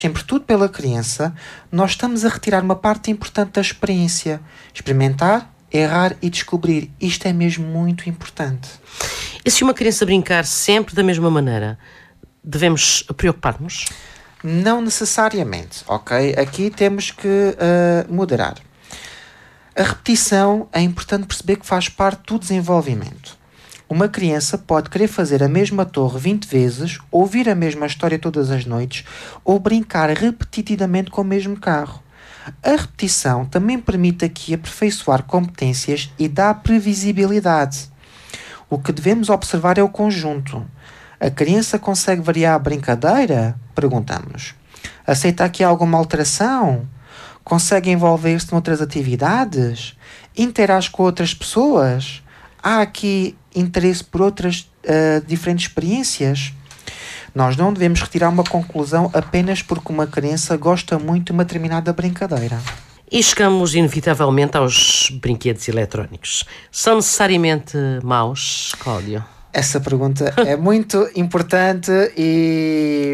sempre tudo pela criança, nós estamos a retirar uma parte importante da experiência. Experimentar, errar e descobrir. Isto é mesmo muito importante. E se uma criança brincar sempre da mesma maneira, devemos preocupar-nos? Não necessariamente, ok? Aqui temos que moderar. A repetição é importante perceber que faz parte do desenvolvimento. Uma criança pode querer fazer a mesma torre 20 vezes, ouvir a mesma história todas as noites ou brincar repetidamente com o mesmo carro. A repetição também permite aqui aperfeiçoar competências e dá previsibilidade. O que devemos observar é o conjunto. A criança consegue variar a brincadeira? Perguntamos. Aceita aqui alguma alteração? Consegue envolver-se noutras atividades? Interage com outras pessoas? Há aqui interesse por outras diferentes experiências? Nós não devemos retirar uma conclusão apenas porque uma criança gosta muito de uma determinada brincadeira. E chegamos inevitavelmente aos brinquedos eletrónicos. São necessariamente maus, Cláudio? Essa pergunta é muito importante e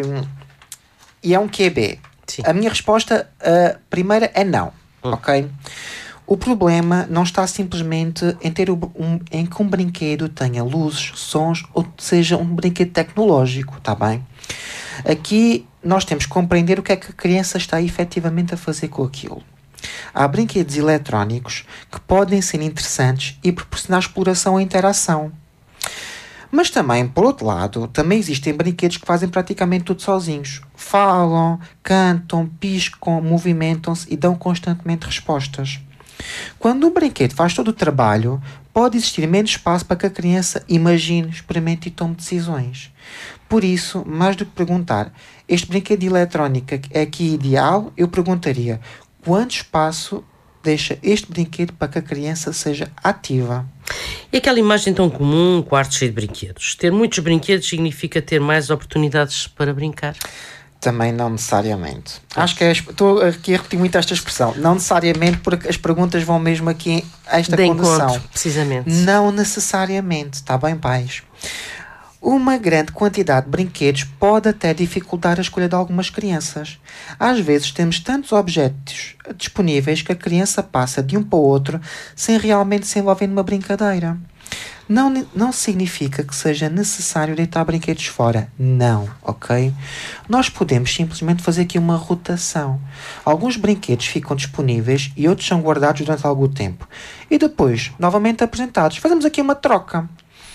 é um QB. Sim. A minha resposta primeira é não, ok? O problema não está simplesmente em ter em que um brinquedo tenha luzes, sons ou seja um brinquedo tecnológico, está bem? Aqui nós temos que compreender o que é que a criança está efetivamente a fazer com aquilo. Há brinquedos eletrónicos que podem ser interessantes e proporcionar exploração e interação. Mas também, por outro lado, também existem brinquedos que fazem praticamente tudo sozinhos. Falam, cantam, piscam, movimentam-se e dão constantemente respostas. Quando um brinquedo faz todo o trabalho, pode existir menos espaço para que a criança imagine, experimente e tome decisões. Por isso, mais do que perguntar, este brinquedo eletrónico é aqui ideal, eu perguntaria, quanto espaço deixa este brinquedo para que a criança seja ativa? E aquela imagem tão comum, um quarto cheio de brinquedos. Ter muitos brinquedos significa ter mais oportunidades para brincar? Também não necessariamente. Acho que estou aqui a repetir muito esta expressão. Não necessariamente, porque as perguntas vão mesmo aqui a esta condição. Encontro, precisamente. Não necessariamente. Está bem, pais? Uma grande quantidade de brinquedos pode até dificultar a escolha de algumas crianças. Às vezes temos tantos objetos disponíveis que a criança passa de um para o outro sem realmente se envolver numa brincadeira. Não significa que seja necessário deitar brinquedos fora. Não, ok? Nós podemos simplesmente fazer aqui uma rotação. Alguns brinquedos ficam disponíveis e outros são guardados durante algum tempo. E depois, novamente apresentados. Fazemos aqui uma troca.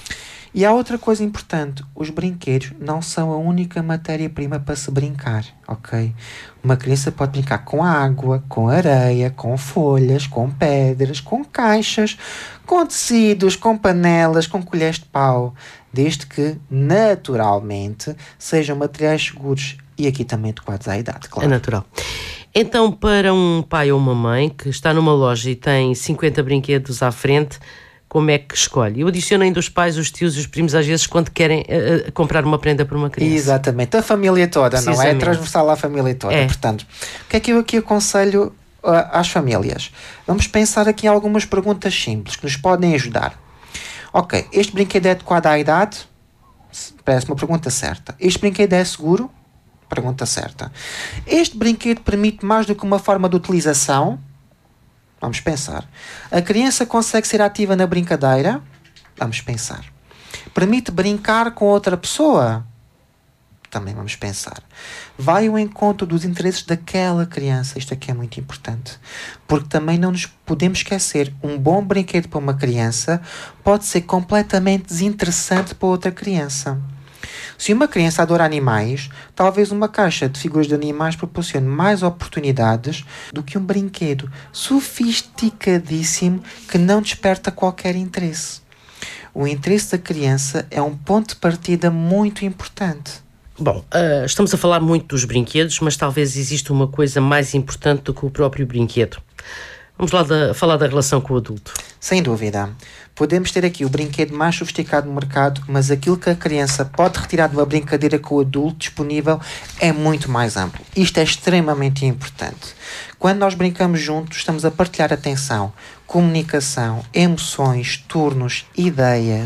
E há outra coisa importante, os brinquedos não são a única matéria-prima para se brincar, ok? Uma criança pode brincar com água, com areia, com folhas, com pedras, com caixas, com tecidos, com panelas, com colheres de pau, desde que, naturalmente, sejam materiais seguros e aqui também adequados à idade, claro. É natural. Então, para um pai ou uma mãe que está numa loja e tem 50 brinquedos à frente, como é que escolhe? Eu adiciono ainda os pais, os tios e os primos, às vezes, quando querem comprar uma prenda para uma criança. Exatamente. A família toda, não é? Transversal à família toda. É. Portanto, o que é que eu aqui aconselho às famílias? Vamos pensar aqui em algumas perguntas simples que nos podem ajudar. Ok, este brinquedo é adequado à idade? Parece uma pergunta certa. Este brinquedo é seguro? Pergunta certa. Este brinquedo permite mais do que uma forma de utilização? Vamos pensar. A criança consegue ser ativa na brincadeira? Vamos pensar. Permite brincar com outra pessoa? Também vamos pensar. Vai ao encontro dos interesses daquela criança? Isto aqui é muito importante. Porque também não nos podemos esquecer, um bom brinquedo para uma criança pode ser completamente desinteressante para outra criança. Se uma criança adora animais, talvez uma caixa de figuras de animais proporcione mais oportunidades do que um brinquedo sofisticadíssimo que não desperta qualquer interesse. O interesse da criança é um ponto de partida muito importante. Bom, estamos a falar muito dos brinquedos, mas talvez exista uma coisa mais importante do que o próprio brinquedo. Vamos lá falar da relação com o adulto. Sem dúvida. Podemos ter aqui o brinquedo mais sofisticado do mercado, mas aquilo que a criança pode retirar de uma brincadeira com o adulto disponível é muito mais amplo. Isto é extremamente importante. Quando nós brincamos juntos, estamos a partilhar atenção, comunicação, emoções, turnos, ideias.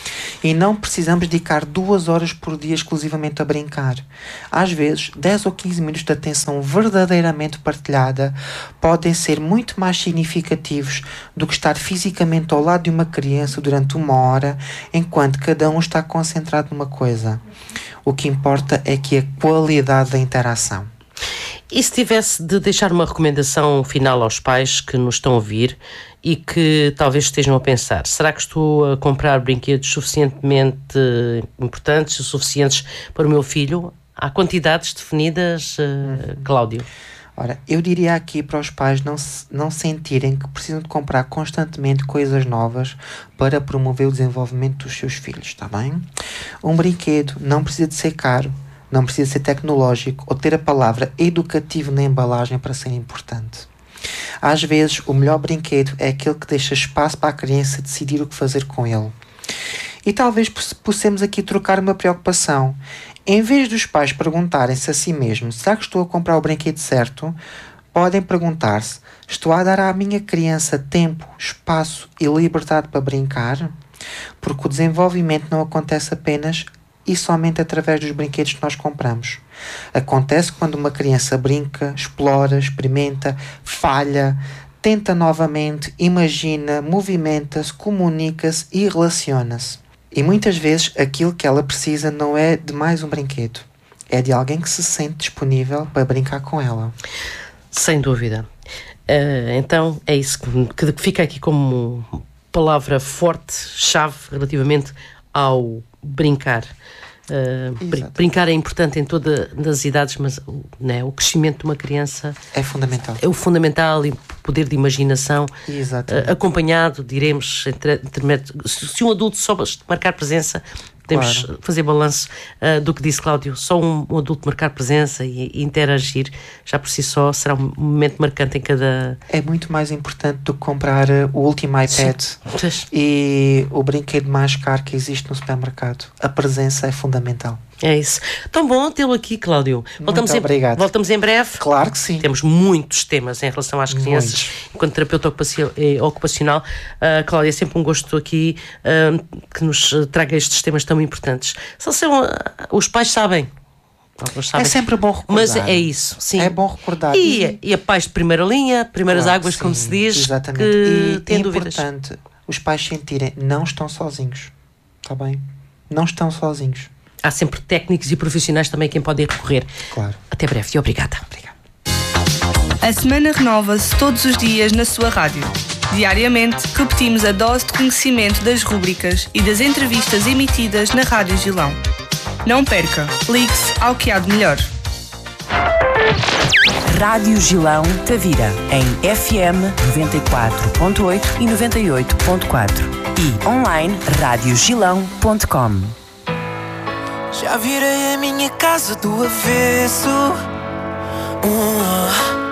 E não precisamos dedicar 2 horas por dia exclusivamente a brincar. Às vezes, 10 ou 15 minutos de atenção verdadeiramente partilhada podem ser muito mais significativos do que estar fisicamente ao lado de uma criança durante 1 hora, enquanto cada um está concentrado numa coisa. O que importa é que a qualidade da interação. E se tivesse de deixar uma recomendação final aos pais que nos estão a ouvir e que talvez estejam a pensar, será que estou a comprar brinquedos suficientemente importantes, suficientes para o meu filho? Há quantidades definidas, Cláudio? Ora, eu diria aqui para os pais não sentirem que precisam de comprar constantemente coisas novas para promover o desenvolvimento dos seus filhos, está bem? Um brinquedo não precisa de ser caro, não precisa ser tecnológico ou ter a palavra educativo na embalagem para ser importante. Às vezes, o melhor brinquedo é aquele que deixa espaço para a criança decidir o que fazer com ele. E talvez possamos aqui trocar uma preocupação. Em vez dos pais perguntarem-se a si mesmos: será que estou a comprar o brinquedo certo? Podem perguntar-se: estou a dar à minha criança tempo, espaço e liberdade para brincar? Porque o desenvolvimento não acontece apenas e somente através dos brinquedos que nós compramos. Acontece quando uma criança brinca, explora, experimenta, falha, tenta novamente, imagina, movimenta-se, comunica-se e relaciona-se. E muitas vezes aquilo que ela precisa não é de mais um brinquedo, é de alguém que se sente disponível para brincar com ela. Sem dúvida. Então é isso que fica aqui como palavra forte, chave relativamente ao brincar. Brincar é importante em todas as idades, mas né, o crescimento de uma criança é fundamental. É o fundamental, e poder de imaginação, acompanhado, diremos, se um adulto souber marcar presença, podemos fazer balanço do que disse Cláudio. Só um adulto marcar presença e interagir, já por si só, será um momento marcante em cada... É muito mais importante do que comprar o último iPad e o brinquedo mais caro que existe no supermercado. A presença é fundamental. É isso. Tão bom tê-lo aqui, Cláudio. Obrigado. Voltamos em breve. Claro que sim. Temos muitos temas em relação às crianças. Enquanto terapeuta ocupacional, Cláudia, é sempre um gosto aqui que nos traga estes temas tão importantes. Os pais sabem. É sempre bom recordar. Mas é isso, sim. É bom recordar. E a pais de primeira linha, primeiras águas, como se diz, exatamente. que têm dúvidas. É importante os pais sentirem, não estão sozinhos. Está bem? Não estão sozinhos. Há sempre técnicos e profissionais também quem podem recorrer. Claro. Até breve e obrigada. A semana renova-se todos os dias na sua rádio. Diariamente, repetimos a dose de conhecimento das rúbricas e das entrevistas emitidas na Rádio Gilão. Não perca, ligue-se ao que há de melhor. Rádio Gilão Tavira, em FM 94.8 e 98.4 e online radiogilão.com. Já virei a minha casa do avesso.